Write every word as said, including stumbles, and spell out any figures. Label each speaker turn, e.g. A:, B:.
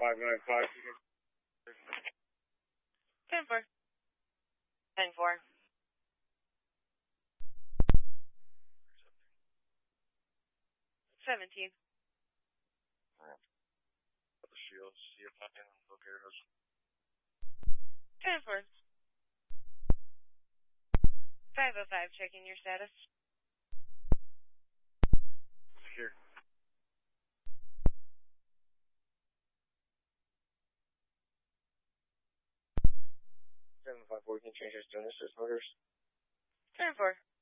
A: five nine five.
B: ten four. ten four. seventeen.
A: The shield, see if I can locate us.
B: ten four. five oh five, checking your status.
A: Here. seven five four, can you change your status to motors?
B: ten four.